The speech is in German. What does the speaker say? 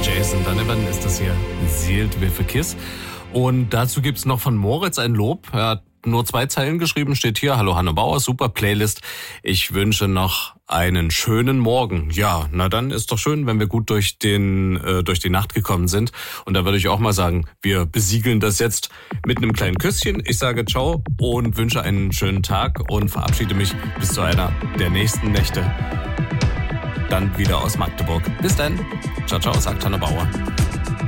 Jason Donovan ist das hier. Sealed with a Kiss. Und dazu gibt's noch von Moritz ein Lob. Er hat nur 2 Zeilen geschrieben, steht hier: Hallo Hanno Bauer, super Playlist. Ich wünsche noch einen schönen Morgen. Ja, na dann ist doch schön, wenn wir gut durch die Nacht gekommen sind. Und da würde ich auch mal sagen, wir besiegeln das jetzt mit einem kleinen Küsschen. Ich sage ciao und wünsche einen schönen Tag und verabschiede mich bis zu einer der nächsten Nächte. Dann wieder aus Magdeburg. Bis dann. Ciao, ciao, sagt Hanno Bauer.